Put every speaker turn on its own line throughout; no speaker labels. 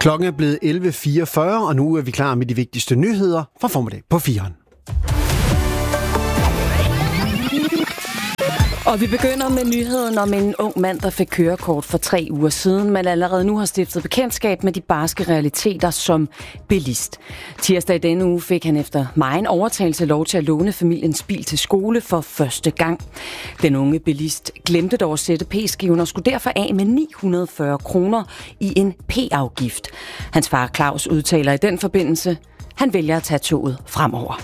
Klokken er blevet 11.44, og nu er vi klar med de vigtigste nyheder fra formiddag på 4'eren.
Og vi begynder med nyheden om en ung mand, der fik kørekort for 3 uger siden, men allerede nu har stiftet bekendtskab med de barske realiteter som bilist. Tirsdag i denne uge fik han efter megen overtagelse lov til at låne familiens bil til skole for første gang. Den unge bilist glemte dog at sætte p-skiven og skulle derfor af med 940 kroner i en p-afgift. Hans far Claus udtaler i den forbindelse, han vælger at tage toget fremover.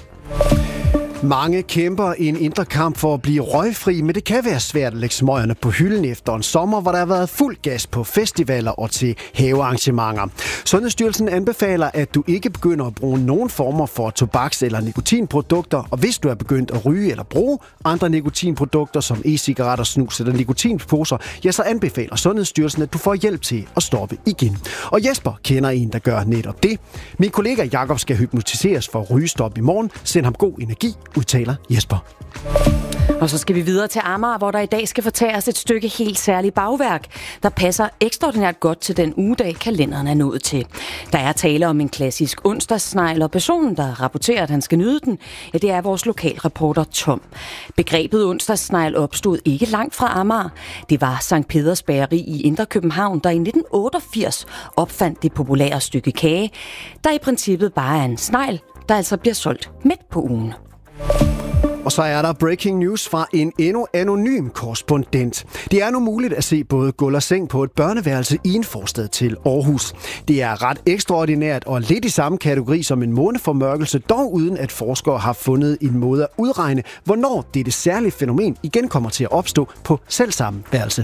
Mange kæmper en indre kamp for at blive røgfri, men det kan være svært at lægge smøgerne på hylden efter en sommer, hvor der har været fuld gas på festivaler og til havearrangementer. Sundhedsstyrelsen anbefaler, at du ikke begynder at bruge nogen former for tobaks- eller nikotinprodukter, og hvis du er begyndt at ryge eller bruge andre nikotinprodukter som e-cigaretter, snus eller nikotinposer, ja, så anbefaler Sundhedsstyrelsen, at du får hjælp til at stoppe igen. Og Jesper kender en, der gør netop det. Min kollega Jakob skal hypnotiseres for rygestop i morgen. Send ham god energi, udtaler Jesper.
Og så skal vi videre til Amager, hvor der i dag skal fortæres et stykke helt særligt bagværk, der passer ekstraordinært godt til den ugedag, kalenderen er nået til. Der er tale om en klassisk onsdagssnegl, og personen, der rapporterer, at han skal nyde den, ja, det er vores lokalreporter Tom. Begrebet onsdagssnegl opstod ikke langt fra Amager. Det var Sankt Peders Bageri i Indre København, der i 1988 opfandt det populære stykke kage, der i princippet bare er en snegl, der altså bliver solgt midt på ugen.
Og så er der breaking news fra en endnu anonym korrespondent. Det er nu muligt at se både gulv og seng på et børneværelse i en forstad til Aarhus. Det er ret ekstraordinært og lidt i samme kategori som en måneformørkelse, dog uden at forskere har fundet en måde at udregne, hvornår dette særlige fænomen igen kommer til at opstå på selvsamme værelse.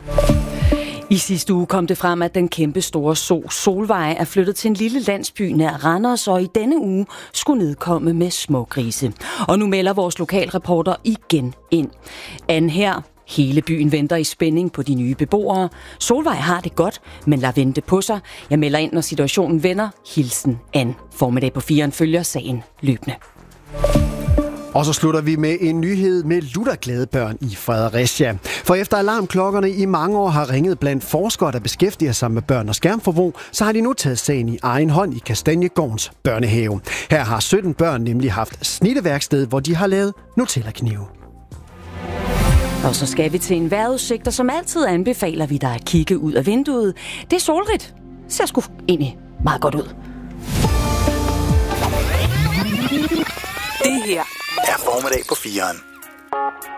I sidste uge kom det frem, at den kæmpe store Solvej er flyttet til en lille landsby nær Randers, og i denne uge skulle nedkomme med smågrise. Og nu melder vores lokalreporter igen ind. Anne her. Hele byen venter i spænding på de nye beboere. Solvej har det godt, men lader vente på sig. Jeg melder ind, når situationen vender. Hilsen Anne. Formiddag på 4'eren følger sagen løbende.
Og så slutter vi med en nyhed med lutterglade børn i Fredericia. For efter alarmklokkerne i mange år har ringet blandt forskere, der beskæftiger sig med børn og skærmforbrug, så har de nu taget sagen i egen hånd i Kastanjegårdens børnehave. Her har 17 børn nemlig haft snitteværksted, hvor de har lavet Nutella-knive.
Og så skal vi til en vejrudsigt, og som altid anbefaler vi dig at kigge ud af vinduet. Det er solrigt. Ser sgu egentlig meget godt ud.
Det her er formiddag på 4'eren.